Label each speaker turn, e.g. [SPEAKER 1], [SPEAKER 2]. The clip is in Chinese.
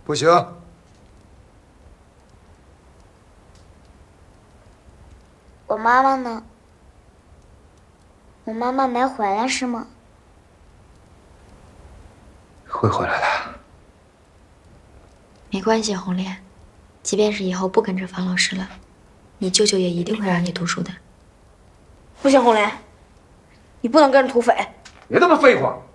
[SPEAKER 1] 不行。
[SPEAKER 2] 我妈妈呢？我妈妈没回来是吗？
[SPEAKER 1] 会回来的。
[SPEAKER 3] 没关系，红莲，即便是以后不跟着方老师了，你舅舅也一定会让你读书的。
[SPEAKER 4] 不行，红莲，你不能跟着土匪。
[SPEAKER 1] 别他妈废话！